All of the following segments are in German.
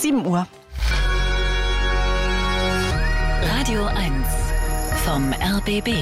7 Uhr. Radio 1 vom RBB.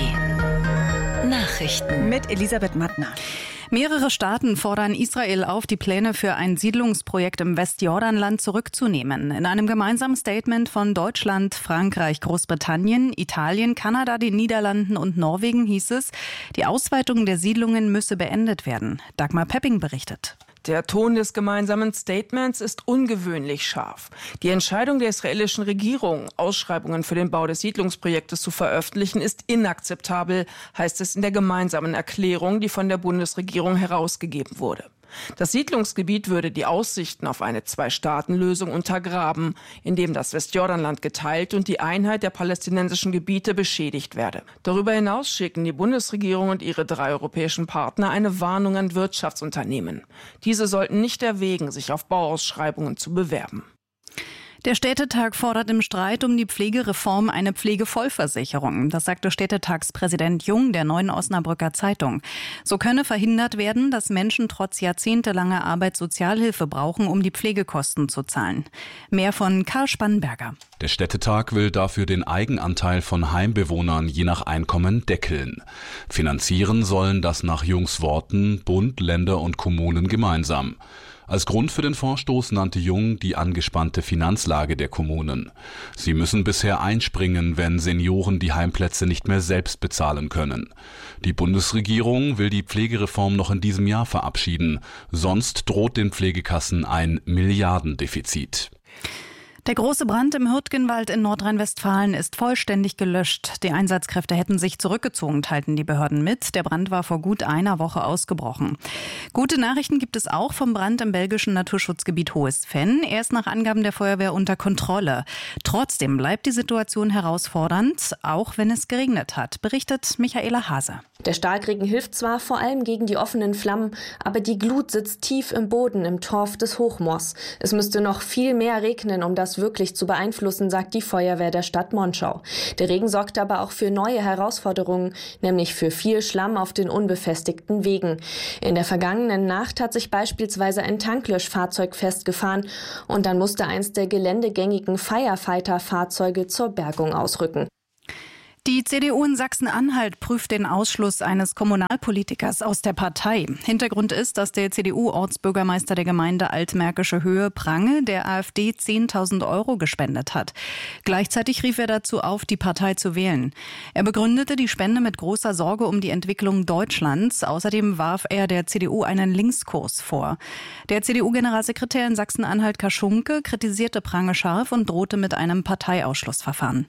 Nachrichten Mit Elisabeth Mattner. Mehrere Staaten fordern Israel auf, die Pläne für ein Siedlungsprojekt im Westjordanland zurückzunehmen. In einem gemeinsamen Statement von Deutschland, Frankreich, Großbritannien, Italien, Kanada, den Niederlanden und Norwegen hieß es, die Ausweitung der Siedlungen müsse beendet werden. Dagmar Pepping berichtet. Der Ton des gemeinsamen Statements ist ungewöhnlich scharf. Die Entscheidung der israelischen Regierung, Ausschreibungen für den Bau des Siedlungsprojektes zu veröffentlichen, ist inakzeptabel, heißt es in der gemeinsamen Erklärung, die von der Bundesregierung herausgegeben wurde. Das Siedlungsgebiet würde die Aussichten auf eine Zwei-Staaten-Lösung untergraben, indem das Westjordanland geteilt und die Einheit der palästinensischen Gebiete beschädigt werde. Darüber hinaus schicken die Bundesregierung und ihre 3 europäischen Partner eine Warnung an Wirtschaftsunternehmen. Diese sollten nicht erwägen, sich auf Bauausschreibungen zu bewerben. Der Städtetag fordert im Streit um die Pflegereform eine Pflegevollversicherung. Das sagte Städtetagspräsident Jung der Neuen Osnabrücker Zeitung. So könne verhindert werden, dass Menschen trotz jahrzehntelanger Arbeit Sozialhilfe brauchen, um die Pflegekosten zu zahlen. Mehr von Karl Spannberger. Der Städtetag will dafür den Eigenanteil von Heimbewohnern je nach Einkommen deckeln. Finanzieren sollen das nach Jungs Worten Bund, Länder und Kommunen gemeinsam. Als Grund für den Vorstoß nannte Jung die angespannte Finanzlage der Kommunen. Sie müssen bisher einspringen, wenn Senioren die Heimplätze nicht mehr selbst bezahlen können. Die Bundesregierung will die Pflegereform noch in diesem Jahr verabschieden. Sonst droht den Pflegekassen ein Milliardendefizit. Der große Brand im Hürtgenwald in Nordrhein-Westfalen ist vollständig gelöscht. Die Einsatzkräfte hätten sich zurückgezogen, teilten die Behörden mit. Der Brand war vor gut einer Woche ausgebrochen. Gute Nachrichten gibt es auch vom Brand im belgischen Naturschutzgebiet Hohes Venn. Er ist nach Angaben der Feuerwehr unter Kontrolle. Trotzdem bleibt die Situation herausfordernd, auch wenn es geregnet hat, berichtet Michaela Hase. Der Starkregen hilft zwar vor allem gegen die offenen Flammen, aber die Glut sitzt tief im Boden im Torf des Hochmoors. Es müsste noch viel mehr regnen, um das wirklich zu beeinflussen, sagt die Feuerwehr der Stadt Monschau. Der Regen sorgt aber auch für neue Herausforderungen, nämlich für viel Schlamm auf den unbefestigten Wegen. In der vergangenen Nacht hat sich beispielsweise ein Tanklöschfahrzeug festgefahren und dann musste eins der geländegängigen Firefighter-Fahrzeuge zur Bergung ausrücken. Die CDU in Sachsen-Anhalt prüft den Ausschluss eines Kommunalpolitikers aus der Partei. Hintergrund ist, dass der CDU-Ortsbürgermeister der Gemeinde Altmärkische Höhe Prange der AfD 10.000 € gespendet hat. Gleichzeitig rief er dazu auf, die Partei zu wählen. Er begründete die Spende mit großer Sorge um die Entwicklung Deutschlands. Außerdem warf er der CDU einen Linkskurs vor. Der CDU-Generalsekretär in Sachsen-Anhalt Kaschunke kritisierte Prange scharf und drohte mit einem Parteiausschlussverfahren.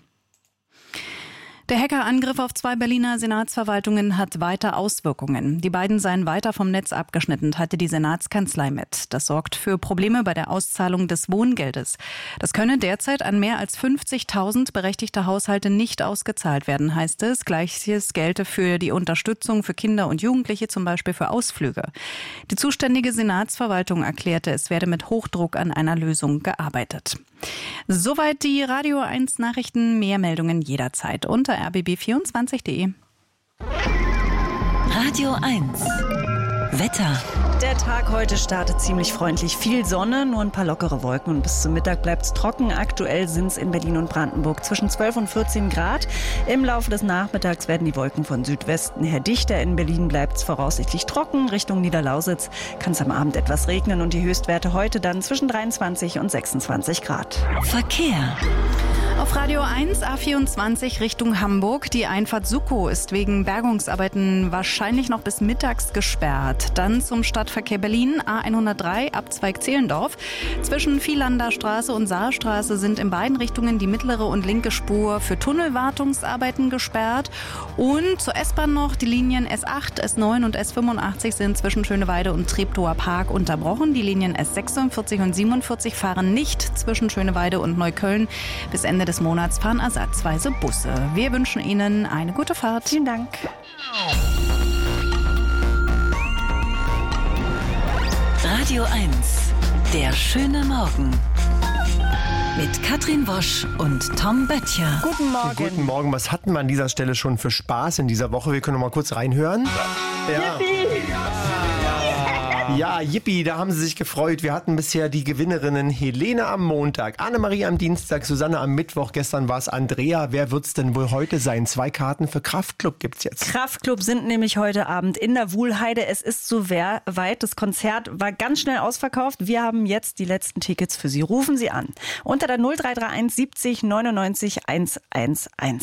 Der Hackerangriff auf 2 Berliner Senatsverwaltungen hat weiter Auswirkungen. Die beiden seien weiter vom Netz abgeschnitten, teilte die Senatskanzlei mit. Das sorgt für Probleme bei der Auszahlung des Wohngeldes. Das könne derzeit an mehr als 50.000 berechtigte Haushalte nicht ausgezahlt werden, heißt es. Gleiches gelte für die Unterstützung für Kinder und Jugendliche, zum Beispiel für Ausflüge. Die zuständige Senatsverwaltung erklärte, es werde mit Hochdruck an einer Lösung gearbeitet. Soweit die Radio 1 Nachrichten. Mehr Meldungen jederzeit unter rbb24.de. Radio 1 Wetter. Der Tag heute startet ziemlich freundlich. Viel Sonne, nur ein paar lockere Wolken und bis zum Mittag bleibt es trocken. Aktuell sind es in Berlin und Brandenburg zwischen 12 und 14 Grad. Im Laufe des Nachmittags werden die Wolken von Südwesten her dichter. In Berlin bleibt es voraussichtlich trocken. Richtung Niederlausitz kann es am Abend etwas regnen und die Höchstwerte heute dann zwischen 23 und 26 Grad. Verkehr. Auf Radio 1 A24 Richtung Hamburg. Die Einfahrt Suckow ist wegen Bergungsarbeiten wahrscheinlich noch bis mittags gesperrt. Dann zum Stadtverkehr Berlin A103 Abzweig Zehlendorf. Zwischen Vielander Straße und Saalstraße sind in beiden Richtungen die mittlere und linke Spur für Tunnelwartungsarbeiten gesperrt. Und zur S-Bahn noch die Linien S8, S9 und S85 sind zwischen Schöneweide und Treptower Park unterbrochen. Die Linien S46 und 47 fahren nicht zwischen Schöneweide und Neukölln. Bis Ende des Monats fahren ersatzweise Busse. Wir wünschen Ihnen eine gute Fahrt. Vielen Dank. Radio 1, der schöne Morgen. Mit Katrin Wosch und Tom Böttcher. Guten Morgen. Guten Morgen. Was hatten wir an dieser Stelle schon für Spaß in dieser Woche? Wir können noch mal kurz reinhören. Ja. Wetter. Ja, yippie, da haben sie sich gefreut. Wir hatten bisher die Gewinnerinnen Helene am Montag, Annemarie am Dienstag, Susanne am Mittwoch. Gestern war es Andrea. Wer wird's denn wohl heute sein? 2 Karten für Kraftklub gibt's jetzt. Kraftklub sind nämlich heute Abend in der Wuhlheide. Es ist so weit. Das Konzert war ganz schnell ausverkauft. Wir haben jetzt die letzten Tickets für Sie. Rufen Sie an. Unter der 0331 70 99 111.